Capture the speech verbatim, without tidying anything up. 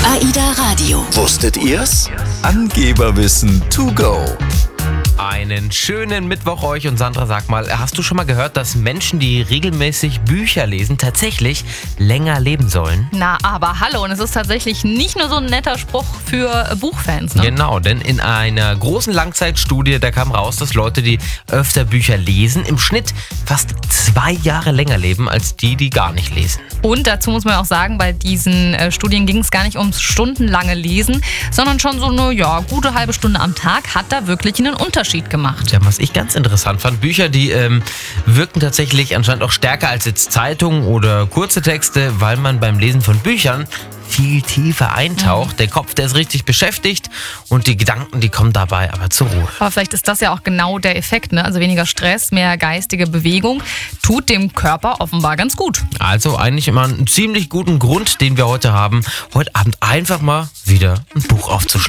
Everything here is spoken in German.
AIDA Radio. Wusstet ihr's? Angeberwissen to go. Einen schönen Mittwoch euch und Sandra, sag mal, hast du schon mal gehört, dass Menschen, die regelmäßig Bücher lesen, tatsächlich länger leben sollen? Na, aber hallo, und es ist tatsächlich nicht nur so ein netter Spruch für Buchfans, ne? Genau, denn in einer großen Langzeitstudie, da kam raus, dass Leute, die öfter Bücher lesen, im Schnitt fast zwei Jahre länger leben als die, die gar nicht lesen. Und dazu muss man auch sagen, bei diesen äh, Studien ging es gar nicht ums stundenlange Lesen, sondern schon so eine ja, gute halbe Stunde am Tag hat da wirklich einen Unterschied gemacht. Ja, was ich ganz interessant fand, Bücher, die ähm, wirken tatsächlich anscheinend auch stärker als jetzt Zeitungen oder kurze Texte, weil man beim Lesen von Büchern viel tiefer eintaucht. Mhm. Der Kopf, der ist richtig beschäftigt und die Gedanken, die kommen dabei aber zur Ruhe. Aber vielleicht ist das ja auch genau der Effekt, ne? Also weniger Stress, mehr geistige Bewegung tut dem Körper offenbar ganz gut. Also eigentlich immer einen ziemlich guten Grund, den wir heute haben, heute Abend einfach mal wieder ein Buch aufzuschlagen.